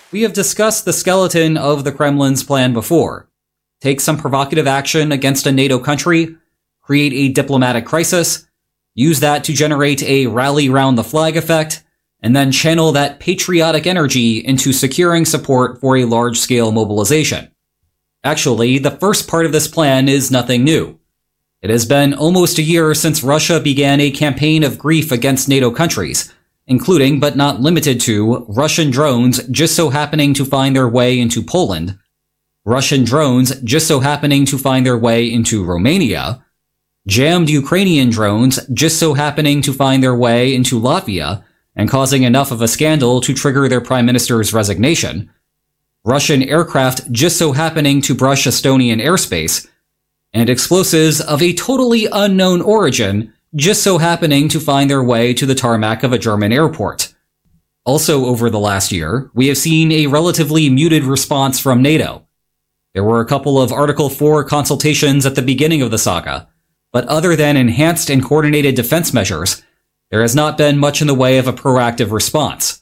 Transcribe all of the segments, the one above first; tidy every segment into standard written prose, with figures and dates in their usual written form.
We have discussed the skeleton of the Kremlin's plan before. Take some provocative action against a NATO country, create a diplomatic crisis, use that to generate a rally round the flag effect, and then channel that patriotic energy into securing support for a large-scale mobilization. Actually, the first part of this plan is nothing new. It has been almost a year since Russia began a campaign of grief against NATO countries, including but not limited to Russian drones just so happening to find their way into Poland, Russian drones just so happening to find their way into Romania, jammed Ukrainian drones just so happening to find their way into Latvia and causing enough of a scandal to trigger their prime minister's resignation, Russian aircraft just so happening to brush Estonian airspace, and explosives of a totally unknown origin just so happening to find their way to the tarmac of a German airport. Also over the last year, we have seen a relatively muted response from NATO. There were a couple of Article 4 consultations at the beginning of the saga, but other than enhanced and coordinated defense measures, there has not been much in the way of a proactive response.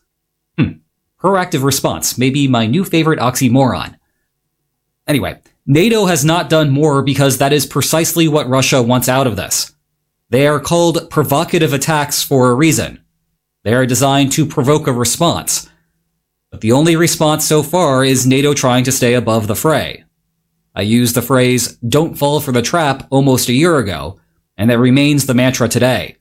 Proactive response may be my new favorite oxymoron. Anyway, NATO has not done more because that is precisely what Russia wants out of this. They are called provocative attacks for a reason. They are designed to provoke a response. But the only response so far is NATO trying to stay above the fray. I used the phrase, "don't fall for the trap," almost a year ago, and that remains the mantra today.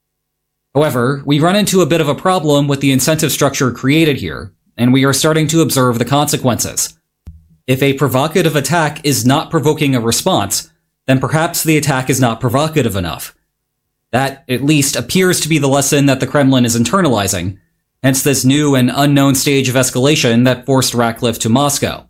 However, we run into a bit of a problem with the incentive structure created here, and we are starting to observe the consequences. If a provocative attack is not provoking a response, then perhaps the attack is not provocative enough. That, at least, appears to be the lesson that the Kremlin is internalizing, hence this new and unknown stage of escalation that forced Ratcliffe to Moscow.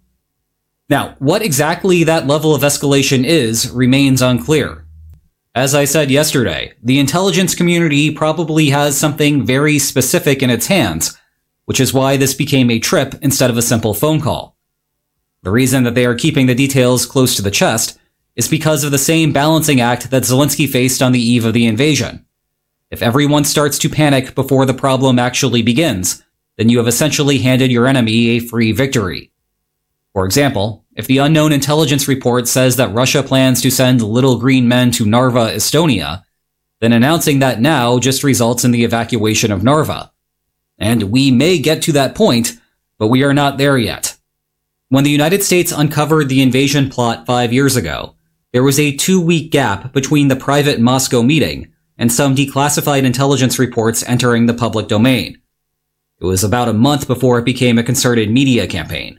Now, what exactly that level of escalation is remains unclear. As I said yesterday, the intelligence community probably has something very specific in its hands, which is why this became a trip instead of a simple phone call. The reason that they are keeping the details close to the chest is because of the same balancing act that Zelensky faced on the eve of the invasion. If everyone starts to panic before the problem actually begins, then you have essentially handed your enemy a free victory. For example, if the unknown intelligence report says that Russia plans to send little green men to Narva, Estonia, then announcing that now just results in the evacuation of Narva. And we may get to that point, but we are not there yet. When the United States uncovered the invasion plot 5 years ago, there was a 2-week gap between the private Moscow meeting and some declassified intelligence reports entering the public domain. It was about a month before it became a concerted media campaign.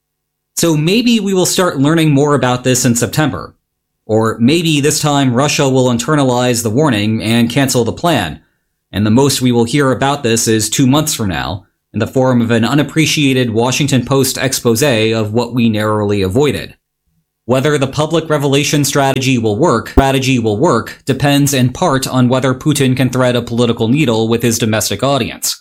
So maybe we will start learning more about this in September. Or maybe this time Russia will internalize the warning and cancel the plan, and the most we will hear about this is 2 months from now, in the form of an unappreciated Washington Post expose of what we narrowly avoided. Whether the public revelation strategy will work depends in part on whether Putin can thread a political needle with his domestic audience.